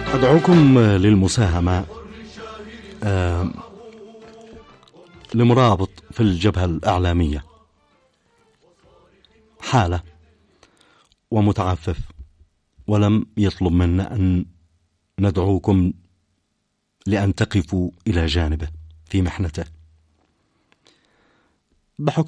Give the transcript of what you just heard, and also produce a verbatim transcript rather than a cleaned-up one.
أدعوكم للمساهمة لمرابط في الجبهة الإعلامية، حالة ومتعفف، ولم يطلب منا أن ندعوكم لأن تقفوا إلى جانبه في محنته بحكم